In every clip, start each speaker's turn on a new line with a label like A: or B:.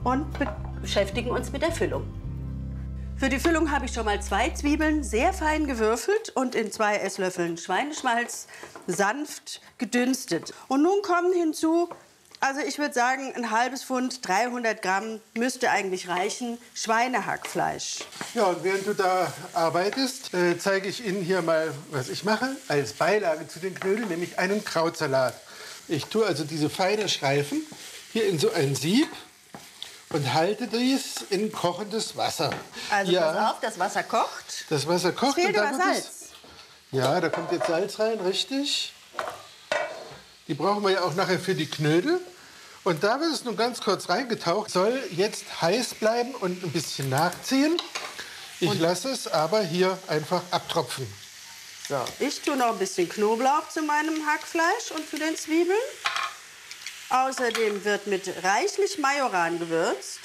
A: und beschäftigen uns mit der Füllung. Für die Füllung habe ich schon mal 2 Zwiebeln sehr fein gewürfelt und in 2 Esslöffeln Schweineschmalz sanft gedünstet. Und nun kommen hinzu, also ich würde sagen, ein halbes Pfund, 300 Gramm müsste eigentlich reichen, Schweinehackfleisch.
B: Ja, und während du da arbeitest, zeige ich Ihnen hier mal, was ich mache, als Beilage zu den Knödeln, nämlich einen Krautsalat. Ich tue also diese feinen Streifen hier in so ein Sieb und halte dies in kochendes Wasser.
A: Also
B: ja,
A: pass auf, das Wasser kocht.
B: Das Wasser kocht.
A: Es fehlt
B: und
A: aber Salz.
B: Ja, da kommt jetzt Salz rein, richtig. Die brauchen wir ja auch nachher für die Knödel. Und da wird es nun ganz kurz reingetaucht. Soll jetzt heiß bleiben und ein bisschen nachziehen. Ich lasse es aber hier einfach abtropfen.
A: So, ich tue noch ein bisschen Knoblauch zu meinem Hackfleisch und zu den Zwiebeln. Außerdem wird mit reichlich Majoran gewürzt.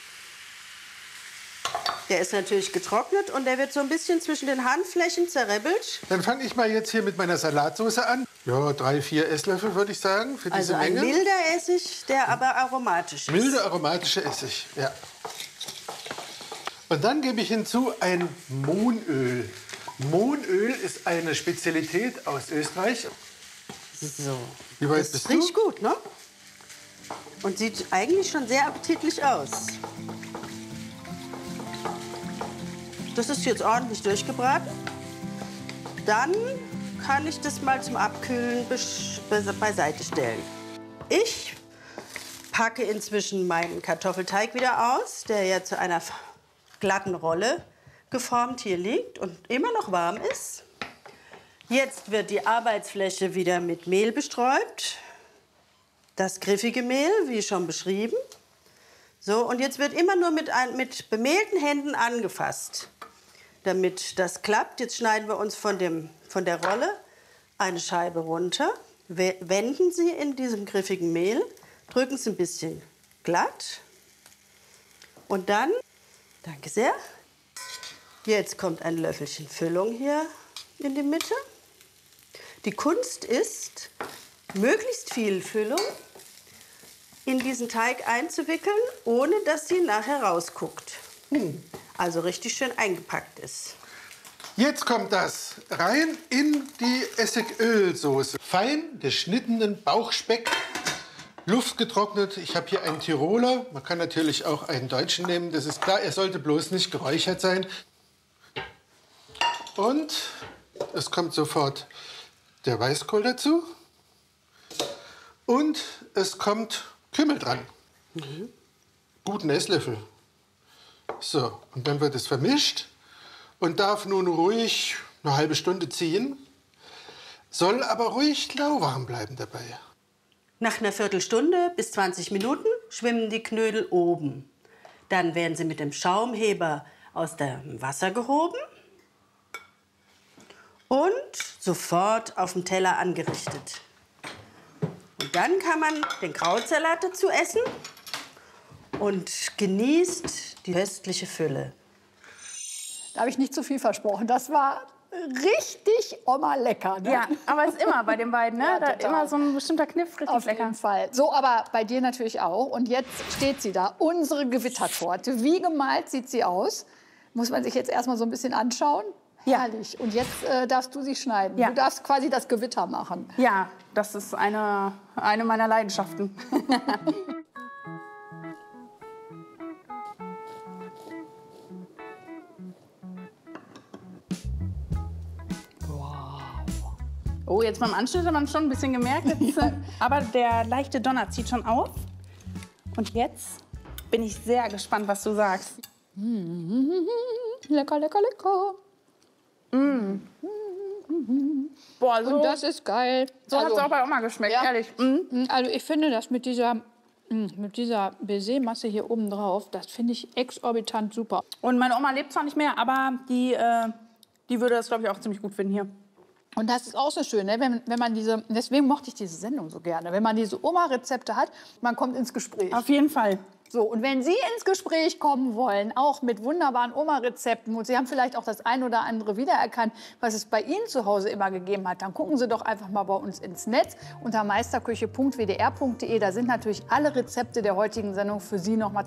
A: Der ist natürlich getrocknet und der wird so ein bisschen zwischen den Handflächen zerribbelt.
B: Dann fange ich mal jetzt hier mit meiner Salatsauce an. Ja, 3, 4 Esslöffel würde ich sagen für diese Menge.
A: Also ein milder Essig, der aber aromatisch ist.
B: Milder aromatischer Essig, ja. Und dann gebe ich hinzu ein Mohnöl. Mohnöl ist eine Spezialität aus Österreich.
A: So.
B: Wie weit
A: Das
B: bist
A: riecht
B: du?
A: gut, ne? Und sieht eigentlich schon sehr appetitlich aus. Das ist jetzt ordentlich durchgebraten. Dann kann ich das mal zum Abkühlen beiseite stellen. Ich packe inzwischen meinen Kartoffelteig wieder aus, der ja zu einer glatten Rolle geformt hier liegt und immer noch warm ist. Jetzt wird die Arbeitsfläche wieder mit Mehl bestreut. Das griffige Mehl, wie schon beschrieben. So, und jetzt wird immer nur mit bemehlten Händen angefasst. Damit das klappt, jetzt schneiden wir uns von der Rolle eine Scheibe runter. Wenden Sie in diesem griffigen Mehl, drücken Sie ein bisschen glatt. Und dann, danke sehr, jetzt kommt ein Löffelchen Füllung hier in die Mitte. Die Kunst ist, möglichst viel Füllung in diesen Teig einzuwickeln, ohne dass sie nachher rausguckt. Also richtig schön eingepackt ist.
B: Jetzt kommt das rein in die Essigölsoße. Fein geschnittenen Bauchspeck, luftgetrocknet. Ich habe hier einen Tiroler. Man kann natürlich auch einen Deutschen nehmen, das ist klar. Er sollte bloß nicht geräuchert sein. Und es kommt sofort der Weißkohl dazu. Und es kommt Kümmel dran. Guten Esslöffel. So, und dann wird es vermischt und darf nun ruhig eine halbe Stunde ziehen. Soll aber ruhig lauwarm bleiben dabei.
A: Nach einer Viertelstunde bis 20 Minuten schwimmen die Knödel oben. Dann werden sie mit dem Schaumheber aus dem Wasser gehoben und sofort auf dem Teller angerichtet. Und dann kann man den Krautsalat dazu essen und genießt die köstliche Fülle.
C: Da habe ich nicht zu viel versprochen. Das war richtig Oma lecker. Ne?
D: Ja, aber es ist immer bei den beiden, ne?
C: Ja,
D: Da
C: total.
D: immer so ein bestimmter Kniff, richtig
C: Auf
D: lecker.
C: jeden Fall. So, aber bei dir natürlich auch. Und jetzt steht sie da, unsere Gewittertorte. Wie gemalt sieht sie aus? Muss man sich jetzt erstmal so ein bisschen anschauen.
D: Ja.
C: Herrlich. Und jetzt darfst du sie schneiden.
D: Ja.
C: Du darfst quasi das Gewitter machen.
D: Ja, das ist eine meiner Leidenschaften. Oh, jetzt beim Anschnitt hat man schon ein bisschen gemerkt. Jetzt, aber der leichte Donner zieht schon auf. Und jetzt bin ich sehr gespannt, was du sagst.
C: Lecker, lecker, lecker.
D: Boah, so,
C: Und das ist geil.
D: so hat es auch bei Oma geschmeckt,
C: ja.
D: ehrlich.
C: Also ich finde das mit dieser Baiser-Masse hier oben drauf, das finde ich exorbitant super.
D: Und meine Oma lebt zwar nicht mehr, aber die würde das, glaube ich, auch ziemlich gut finden hier.
C: Und das ist auch so schön, ne? wenn man deswegen mochte ich diese Sendung so gerne, wenn man diese Oma-Rezepte hat, man kommt ins Gespräch.
D: Auf jeden Fall.
C: So, und wenn Sie ins Gespräch kommen wollen, auch mit wunderbaren Oma-Rezepten, und Sie haben vielleicht auch das ein oder andere wiedererkannt, was es bei Ihnen zu Hause immer gegeben hat, dann gucken Sie doch einfach mal bei uns ins Netz unter meisterküche.wdr.de. Da sind natürlich alle Rezepte der heutigen Sendung für Sie noch mal